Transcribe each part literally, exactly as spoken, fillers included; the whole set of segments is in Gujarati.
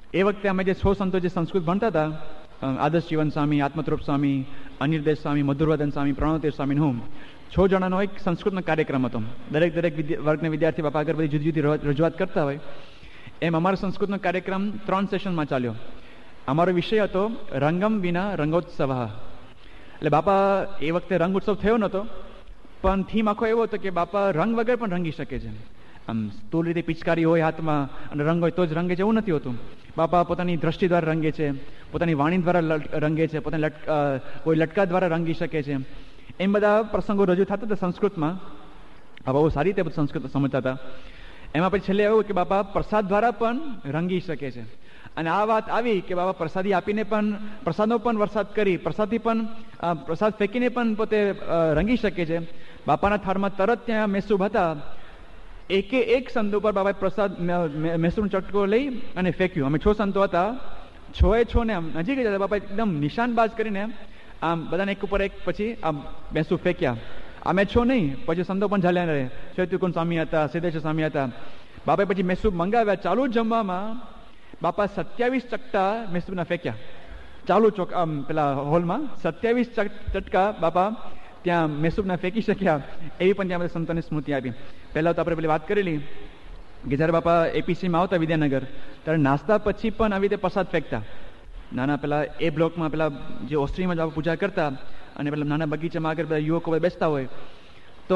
એ વખતે અમે જે છ સંતો જે સંસ્કૃત ભણતા હતા, આદર્શ જીવન સ્વામી, આત્મતૃપ સ્વામી, અનિર્દેશ સ્વામી, મધુરવદન સ્વામી, પ્રણવતીર્થ સ્વામી, હું છ જણાનો એક સંસ્કૃતનો કાર્યક્રમ હતો. દરેક દરેક વર્ગના વિદ્યાર્થી બાપા આગળ બધી જુદી જુદી રજૂઆત કરતા હોય એમ અમારો સંસ્કૃતનો કાર્યક્રમ ત્રણ સેશનમાં ચાલ્યો. અમારો વિષય હતો રંગમ વિના રંગોત્સવ. એટલે બાપા એ વખતે રંગ ઉત્સવ થયો નહોતો, પણ થીમ આખો એવો હતો કે બાપા રંગ વગર પણ રંગી શકે છે. આમ સ્થૂળ રીતે પિચકારી હોય હાથમાં અને રંગ હોય તો જ રંગે છે એવું નથી હોતું. બાપા પોતાની દ્રષ્ટિ દ્વારા રંગે છે, પોતાની વાણી દ્વારા રંગે છે, પોતાની લટ કોઈ લટકા દ્વારા રંગી શકે છે. એમ બધા પ્રસંગો રજૂ થતા હતા સંસ્કૃતમાં. આ બહુ સારી રીતે બધું સંસ્કૃત સમજતા હતા. એમાં પછી છેલ્લે એવું કે બાપા પ્રસાદ દ્વારા પણ રંગી શકે છે. અને આ વાત આવી કે બાબા પ્રસાદી આપીને પણ પ્રસાદનો પણ વરસાદ કરી, પ્રસાદથી પણ પ્રસાદ ફેંકીને પણ પોતે રંગી શકે છે. બાપાના થાળમાં તરત ત્યાં મેસૂબ હતા. એકે એક સંતો પર બાબાએ પ્રસાદ મેસૂબનો ચટકો લઈ અને ફેંક્યું. અમે છ સંતો હતા, છ એ છ ને આમ નજીક જ હતા. બાપા એકદમ નિશાનબાજ કરીને આમ બધાને એક ઉપર એક પછી આમ મેસૂબ ફેંક્યા. અમે છો નહીં, પછી સંતો પણ ઝાલ્યા રહે. ચૈત્યકુંજ સ્વામી હતા, સિદ્ધેશ્વર સ્વામી હતા. બાપાએ પછી મેસૂબ મંગાવ્યા. ચાલુ જમવામાં બાપા સત્યાવીસ ચકટા મેસૂબના ફેંક્યા. ચાલુ ચોક આમ પેલા હોલમાં સત્યાવીસ ચટકા બાપા ત્યાં મેસૂબના ફેંકી શક્યા. એવી પણ ત્યાં બધા સંતોની સ્મૃતિ આપી. પહેલાં તો આપણે પેલી વાત કરેલી કે જ્યારે બાપા એપીસીમાં આવતા વિદ્યાનગર, ત્યારે નાસ્તા પછી પણ આવી રીતે પ્રસાદ ફેંકતા. નાના પેલા એ બ્લોકમાં પેલા જે ઓસ્ટ્રીમાં જ પૂજા કરતા અને પેલા નાના બગીચામાં આગળ બધા યુવકો બેસતા હોય તો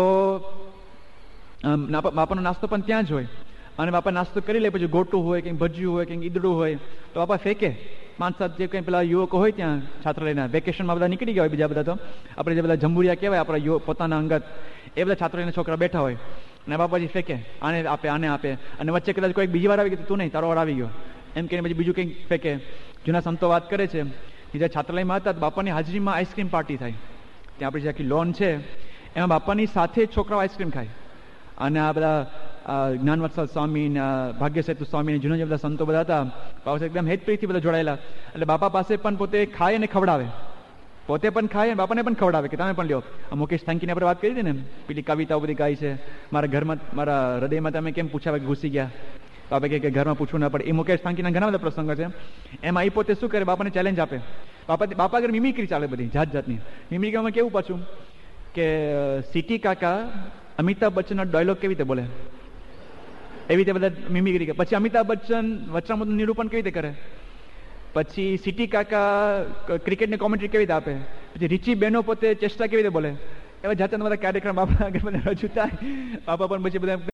બાપાનો નાસ્તો પણ ત્યાં જ હોય. અને બાપા નાસ્તો કરી લે, પછી ગોટું હોય, કંઈક ભજીયું હોય, કંઈક ઈદડું હોય, તો બાપા ફેંકે. પાંચ સાત જે કંઈ પેલા યુવકો હોય ત્યાં છાત્રાલયના વેકેશનમાં બધા નીકળી ગયા હોય, બીજા બધા તો આપણે જે બધા જંબુરિયા કહેવાય આપણા યુવક પોતાના અંગત, એ બધા છાત્રાલયના છોકરા બેઠા હોય અને બાપાજી ફેંકે, આને આપે આને આપે. અને વચ્ચે કદાચ કોઈ બીજી વાર આવી ગયું, તું નહીં, તારો વાર આવી ગયો એમ કહીને પછી બીજું કંઈક ફેંકે. જૂના સંતો વાત કરે છે કે જ્યાં છાત્રાલયમાં હતા બાપાની હાજરીમાં આઈસ્ક્રીમ પાર્ટી થાય. ત્યાં આપણી જે આખી લોન છે એમાં બાપાની સાથે છોકરાઓ આઈસ્ક્રીમ ખાય. અને આ બધા જ્ઞાનવત્સલ સ્વામી ને ભાગ્ય સેતુ સ્વામી જૂના જે બધા સંતો બધા હતા, બાપા એકદમ હેતપ્રીતથી બધા જોડાયેલા. એટલે બાપા પાસે પણ પોતે ખાય અને ખવડાવે, પોતે પણ ખાય અને બાપાને પણ ખવડાવે કે તમે પણ લ્યો. મુકેશ થાંકીને આપણે વાત કરી હતી ને, પેલી કવિતાઓ બધી ગાઈ છે, મારા ઘરમાં મારા હૃદયમાં તમે કેમ પૂછાવે કે ઘૂસી ગયા. બાપા કહે કે ઘરમાં પૂછવું ના પડે. એ મુકેશ થાંકીના ઘણા બધા પ્રસંગો છે. એમાં એ પોતે શું કરે, બાપાને ચેલેન્જ આપે. બાપા બાપા આગળ મિમિક્રી ચાલે બધી જાત જાતની. મિમિક્રીમાં કેવું પાછું કે સિટી કાકા અમિતાભ બચ્ચનનો ડાયલોગ કેવી રીતે બોલે, એવી રીતે બધા મિમિક્રી કરે. પછી અમિતાભ બચ્ચન વચનામૃતનું નિરૂપણ કેવી રીતે કરે, પછી સિટી કાકા ક્રિકેટની કોમેન્ટ્રી કેવી રીતે આપે, પછી રીચી બહેનો પોતે ચેષ્ટા કેવી રીતે બોલે. એવા જાતના બધા કાર્યક્રમ બાપા આગળ બધા રજૂ થાય. બાપા પણ પછી બધા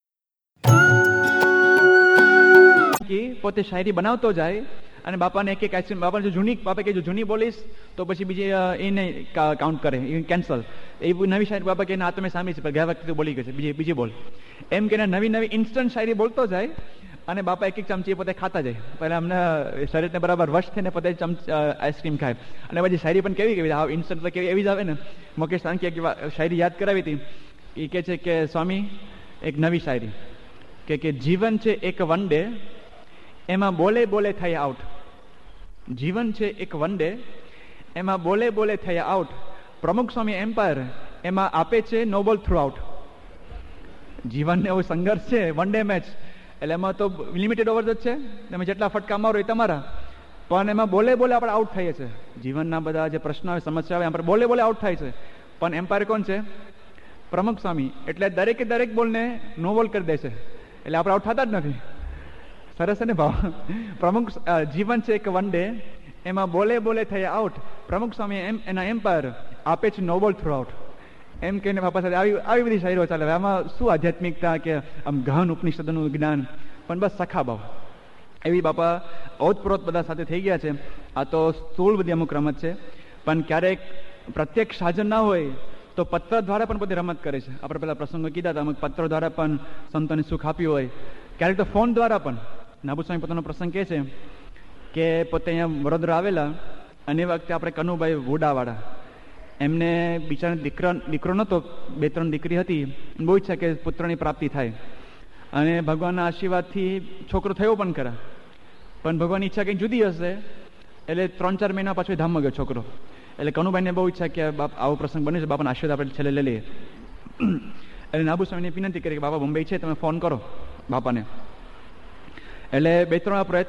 પોતે શાયરી બનાવતો જાય અને બાપાને એક એક આઈસ્ક્રીમ, બાપાને જો જૂની બાપા કે જો જૂની બોલીશ તો પછી બીજી એ નહીં કાઉન્ટ કરે, એ કેન્સલ. એ નવી શાયરી બાપા કે આ તમે સામી છે, પણ ગયા વખતે બોલી ગઈ છે, બીજી બીજી બોલ. એમ કે નવી નવી ઇન્સ્ટન્ટ શાયરી બોલતો જાય અને બાપા એક એક ચમચી પોતે ખાતા જાય. પહેલાં અમને શરીરને બરાબર વશ થઈને પોતે ચમચ આઈસ્ક્રીમ ખાય. અને પછી શાયરી પણ કેવી કેવી આ ઇન્સ્ટન્ટ તો કેવી એવી જ આવે ને. મુકેશ સાંકી એક શાયરી યાદ કરાવી હતી. એ કહે છે કે સ્વામી એક નવી શાયરી કે કે જીવન છે એક વન ડે, એમાં બોલે બોલે થયા આઉટ. જીવન છે એક વન ડે, એમાં બોલે બોલે થયા આઉટ. પ્રમુખ સ્વામી એમ્પાયર એમાં આપે છે નો બોલ થ્રુ આઉટ. જીવનને એવો સંઘર્ષ છે, વન ડે મેચ, એટલે એમાં તો લિમિટેડ ઓવર જ છે, તમે જેટલા ફટકા મારો એ તમારા, પણ એમાં બોલે બોલે આપણે આઉટ થઈએ છીએ. જીવનના બધા જે પ્રશ્નો આવે, સમસ્યા આવે, આપણે બોલે બોલે આઉટ થાય છે. પણ એમ્પાયર કોણ છે? પ્રમુખ સ્વામી. એટલે દરેકે દરેક બોલને નો બોલ કરી દે છે, એટલે આપણે આઉટ થતા જ નથી. સરસ ને ભાવ. પ્રમુખ જીવન છે એક વન ડે, એમાં બોલે બોલે થયા આઉટ. પ્રમુખ સ્વામી એમ એના એમ્પાયર આપે છે નો બોલ થ્રુ આઉટ. એમ કહીને બાપા સાથે આવી આવી બધી શાયરીઓ ચાલે. આમાં શું આધ્યાત્મિકતા કે આમ ગહન ઉપનિષદોનું જ્ઞાન, પણ બસ સખા ભાવ. એવી બાપા ઓતપ્રોત બધા સાથે થઈ ગયા છે. આ તો સ્થૂળ બધી અમુક રમત છે, પણ ક્યારેક પ્રત્યક્ષ હાજર ના હોય તો પત્ર દ્વારા પણ બધી રમત કરે છે. આપણે પેલા પ્રસંગો કીધા હતા, અમુક પત્રો દ્વારા પણ સંતોને સુખ આપ્યું હોય, ક્યારેક તો ફોન દ્વારા પણ. નાબુ સ્વામી પોતાનો પ્રસંગ કહે છે કે પોતે અહીંયા વડોદરા આવેલા અને એ વખતે આપણે કનુભાઈ વુડાવાળા, એમને બિચારા દીકરા દીકરો નહોતો, બે ત્રણ દીકરી હતી, બહુ ઈચ્છા કે પુત્રની પ્રાપ્તિ થાય. અને ભગવાનના આશીર્વાદથી છોકરો થયો પણ ખરા, પણ ભગવાનની ઈચ્છા કંઈક જુદી હશે, એટલે ત્રણ ચાર મહિના પાછો ધામમાં ગયો છોકરો. એટલે કનુભાઈને બહુ ઈચ્છા કે બાપ આવો પ્રસંગ બને છે, બાપાના આશીર્વાદ આપણે છેલ્લે લઈ લઈએ. એટલે નાબુ સ્વામીને વિનંતી કરી કે બાપા મુંબઈ છે, તમે ફોન કરો બાપાને. એટલે બે ત્રણ પ્રયત્ન